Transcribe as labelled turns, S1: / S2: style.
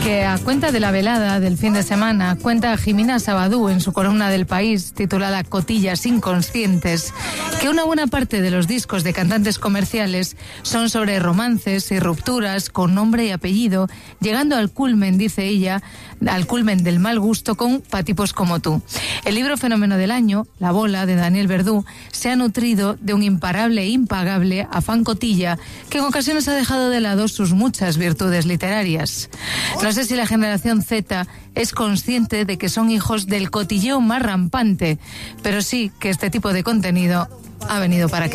S1: Que a cuenta de la velada del fin de semana, cuenta Jimena Sabadú en su columna del País, titulada Cotillas inconscientes, que una buena parte de los discos de cantantes comerciales son sobre romances y rupturas con nombre y apellido, llegando al culmen, dice ella, al culmen del mal gusto con Pa' tipos como tú. El libro Fenómeno del Año, La bola, de Daniel Verdú, se ha nutrido de un imparable e impagable afán cotilla que en ocasiones ha dejado de lado sus muchas virtudes literarias. No sé si la generación Z es consciente de que son hijos del cotilleo más rampante, pero sí que este tipo de contenido ha venido para quedarse.